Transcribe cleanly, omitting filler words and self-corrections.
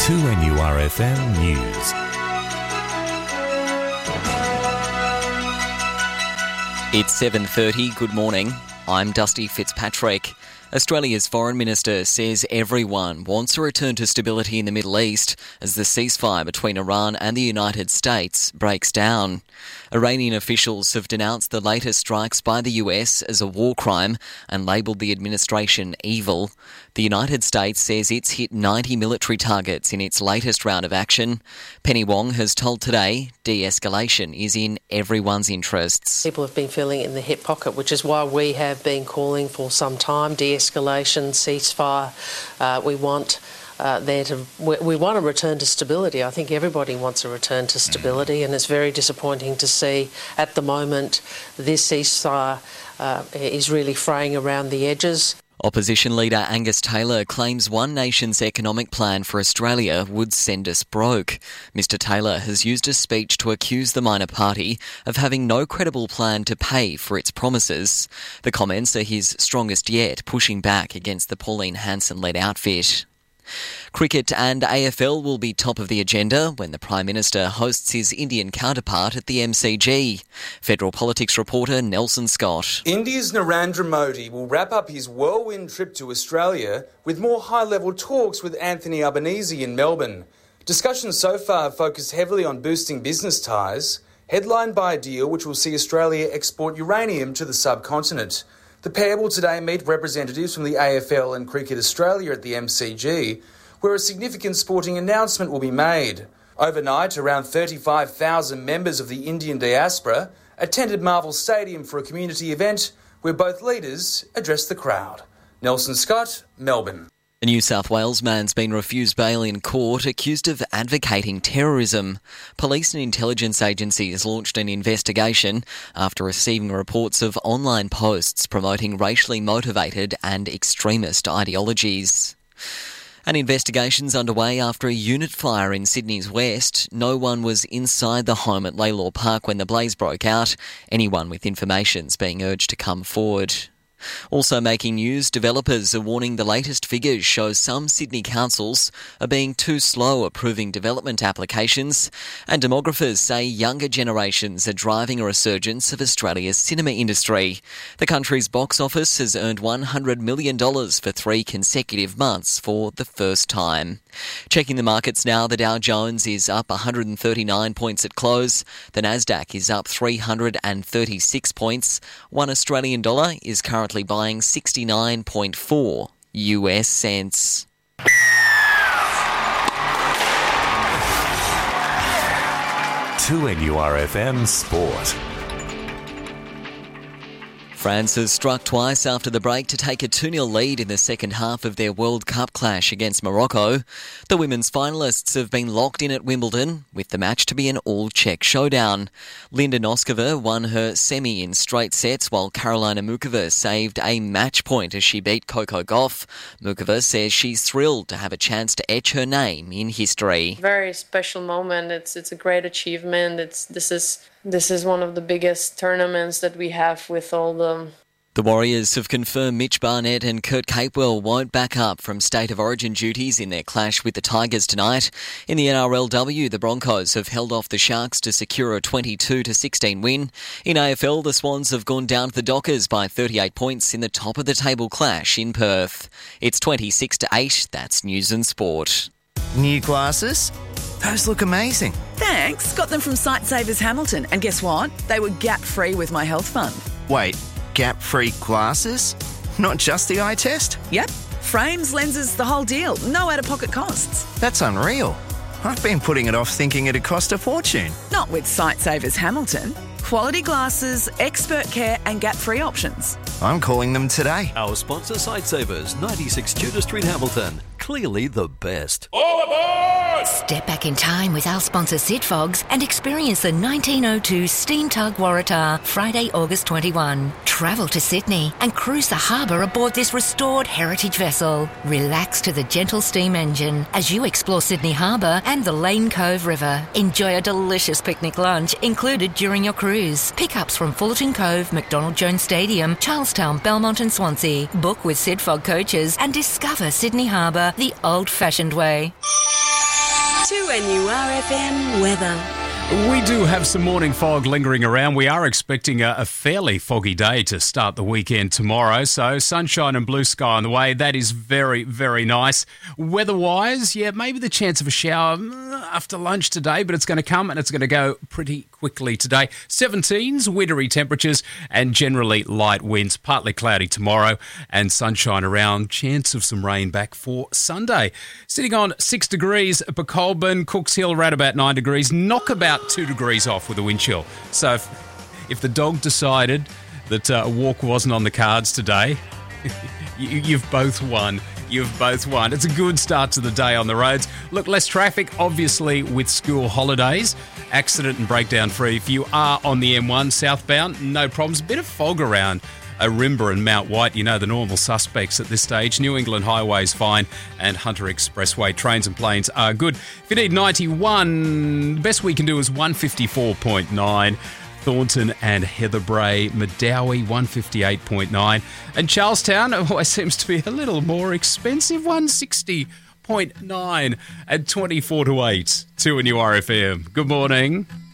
2NURFM News. It's 7:30. Good morning. I'm Dusty Fitzpatrick. Australia's Foreign Minister says everyone wants a return to stability in the Middle East as the ceasefire between Iran and the United States breaks down. Iranian officials have denounced the latest strikes by the US as a war crime and labelled the administration evil. The United States says it's hit 90 military targets in its latest round of action. Penny Wong has told Today de-escalation is in everyone's interests. People have been feeling it in the hip pocket, which is why we have been calling for some time de-escalation, ceasefire. We want a return to stability. I think everybody wants a return to stability, and it's very disappointing to see at the moment this ceasefire is really fraying around the edges. Opposition leader Angus Taylor claims One Nation's economic plan for Australia would send us broke. Mr Taylor has used a speech to accuse the minor party of having no credible plan to pay for its promises. The comments are his strongest yet, pushing back against the Pauline Hanson-led outfit. Cricket and AFL will be top of the agenda when the Prime Minister hosts his Indian counterpart at the MCG. Federal politics reporter Nelson Scott. India's Narendra Modi will wrap up his whirlwind trip to Australia with more high-level talks with Anthony Albanese in Melbourne. Discussions so far have focused heavily on boosting business ties, headlined by a deal which will see Australia export uranium to the subcontinent. The pair will today meet representatives from the AFL and Cricket Australia at the MCG, where a significant sporting announcement will be made. Overnight, around 35,000 members of the Indian diaspora attended Marvel Stadium for a community event where both leaders addressed the crowd. Nelson Scott, Melbourne. A New South Wales man's been refused bail in court accused of advocating terrorism. Police and intelligence agencies launched an investigation after receiving reports of online posts promoting racially motivated and extremist ideologies. An investigation's underway after a unit fire in Sydney's west. No one was inside the home at Laylaw Park when the blaze broke out. Anyone with information's being urged to come forward. Also making news, developers are warning the latest figures show some Sydney councils are being too slow approving development applications, and demographers say younger generations are driving a resurgence of Australia's cinema industry. The country's box office has earned $100 million for 3 consecutive months for the first time. Checking the markets now, the Dow Jones is up 139 points at close. The Nasdaq is up 336 points. One Australian dollar is currently buying 69.4 US cents. To NURFM Sport. France has struck twice after the break to take a 2-0 lead in the second half of their World Cup clash against Morocco. The women's finalists have been locked in at Wimbledon, with the match to be an all-Czech showdown. Linda Noskova won her semi in straight sets, while Karolina Muchova saved a match point as she beat Coco Gauff. Muchova says she's thrilled to have a chance to etch her name in history. Very special moment. It's a great achievement. This is one of the biggest tournaments that we have with all the... The Warriors have confirmed Mitch Barnett and Kurt Capewell won't back up from State of Origin duties in their clash with the Tigers tonight. In the NRLW, the Broncos have held off the Sharks to secure a 22-16 win. In AFL, the Swans have gone down to the Dockers by 38 points in the top-of-the-table clash in Perth. It's 26-8. That's News and Sport. New glasses? Those look amazing. Thanks. Got them from Sightsavers Hamilton. And guess what? They were gap-free with my health fund. Wait, gap-free glasses? Not just the eye test? Yep. Frames, lenses, the whole deal. No out-of-pocket costs. That's unreal. I've been putting it off thinking it'd cost a fortune. Not with Sightsavers Hamilton. Quality glasses, expert care and gap-free options. I'm calling them today. Our sponsor, Sightsavers, 96 Tudor Street, Hamilton. Clearly the best. All aboard! Step back in time with our sponsor Sid Fogs and experience the 1902 Steam Tug Waratah, Friday, August 21. Travel to Sydney and cruise the harbour aboard this restored heritage vessel. Relax to the gentle steam engine as you explore Sydney Harbour and the Lane Cove River. Enjoy a delicious picnic lunch included during your cruise. Pickups from Fullerton Cove, McDonald Jones Stadium, Charlestown, Belmont and Swansea. Book with Sid Fog Coaches and discover Sydney Harbour the old-fashioned way. 2NURFM weather. We do have some morning fog lingering around. We are expecting a fairly foggy day to start the weekend tomorrow. So sunshine and blue sky on the way. That is very, very nice. Weather-wise, yeah, maybe the chance of a shower after lunch today, but it's going to come and it's going to go pretty quickly today. 17s, wintry temperatures and generally light winds. Partly cloudy tomorrow and sunshine around. Chance of some rain back for Sunday. Sitting on 6 degrees at Colburn, Cooks Hill around about 9 degrees. Knockabout 2 degrees off with a wind chill. So if the dog decided that a walk wasn't on the cards today, you've both won. You've both won. It's a good start to the day on the roads. Look, less traffic, obviously, with school holidays. Accident and breakdown free. If you are on the M1 southbound, no problems. A bit of fog around Ourimbah and Mount White, you know, the normal suspects at this stage. New England Highway's fine and Hunter Expressway trains and planes are good. If you need 91, the best we can do is 154.9. Thornton and Heatherbray, Medowie 158.9. And Charlestown always seems to be a little more expensive, 160.9 at 24 to 8. 2NURFM. Good morning.